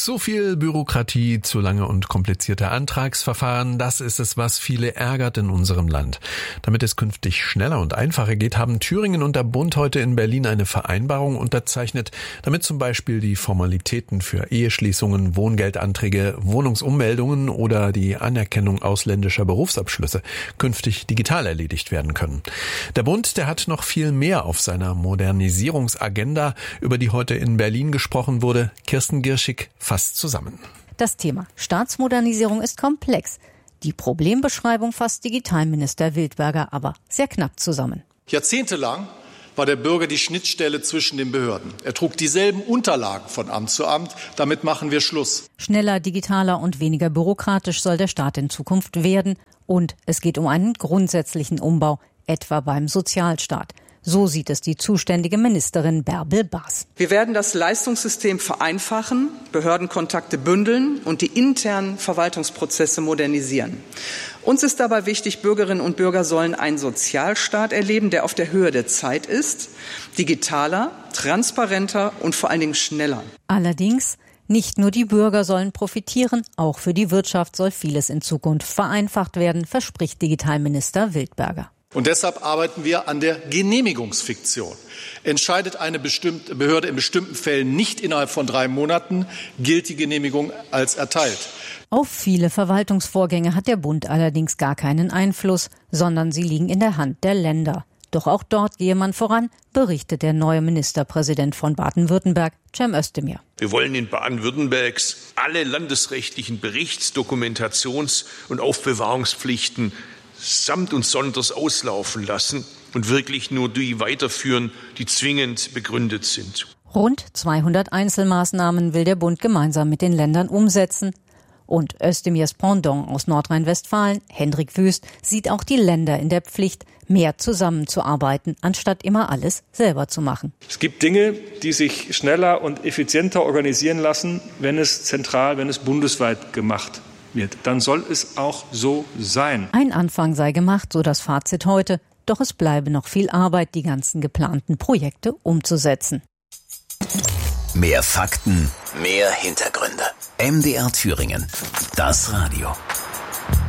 Zu viel Bürokratie, zu lange und komplizierte Antragsverfahren, das ist es, was viele ärgert in unserem Land. Damit es künftig schneller und einfacher geht, haben Thüringen und der Bund heute in Berlin eine Vereinbarung unterzeichnet, damit zum Beispiel die Formalitäten für Eheschließungen, Wohngeldanträge, Wohnungsummeldungen oder die Anerkennung ausländischer Berufsabschlüsse künftig digital erledigt werden können. Der Bund, der hat noch viel mehr auf seiner Modernisierungsagenda, über die heute in Berlin gesprochen wurde. Kirsten Girschig fasst zusammen. Das Thema Staatsmodernisierung ist komplex. Die Problembeschreibung fasst Digitalminister Wildberger aber sehr knapp zusammen. Jahrzehntelang war der Bürger die Schnittstelle zwischen den Behörden. Er trug dieselben Unterlagen von Amt zu Amt. Damit machen wir Schluss. Schneller, digitaler und weniger bürokratisch soll der Staat in Zukunft werden. Und es geht um einen grundsätzlichen Umbau, etwa beim Sozialstaat. So sieht es die zuständige Ministerin Bärbel Baas. Wir werden das Leistungssystem vereinfachen, Behördenkontakte bündeln und die internen Verwaltungsprozesse modernisieren. Uns ist dabei wichtig, Bürgerinnen und Bürger sollen einen Sozialstaat erleben, der auf der Höhe der Zeit ist, digitaler, transparenter und vor allen Dingen schneller. Allerdings, nicht nur die Bürger sollen profitieren, auch für die Wirtschaft soll vieles in Zukunft vereinfacht werden, verspricht Digitalminister Wildberger. Und deshalb arbeiten wir an der Genehmigungsfiktion. Entscheidet eine bestimmte Behörde in bestimmten Fällen nicht innerhalb von 3 Monaten, gilt die Genehmigung als erteilt. Auf viele Verwaltungsvorgänge hat der Bund allerdings gar keinen Einfluss, sondern sie liegen in der Hand der Länder. Doch auch dort gehe man voran, berichtet der neue Ministerpräsident von Baden-Württemberg, Cem Özdemir. Wir wollen in Baden-Württemberg alle landesrechtlichen Berichts-, Dokumentations- und Aufbewahrungspflichten samt und sonders auslaufen lassen und wirklich nur die weiterführen, die zwingend begründet sind. Rund 200 Einzelmaßnahmen will der Bund gemeinsam mit den Ländern umsetzen. Und Özdemirs Pendant aus Nordrhein-Westfalen, Hendrik Wüst, sieht auch die Länder in der Pflicht, mehr zusammenzuarbeiten, anstatt immer alles selber zu machen. Es gibt Dinge, die sich schneller und effizienter organisieren lassen, wenn es zentral, wenn es bundesweit gemacht wird. Dann soll es auch so sein. Ein Anfang sei gemacht, so das Fazit heute. Doch es bleibe noch viel Arbeit, die ganzen geplanten Projekte umzusetzen. Mehr Fakten, mehr Hintergründe. MDR Thüringen. Das Radio.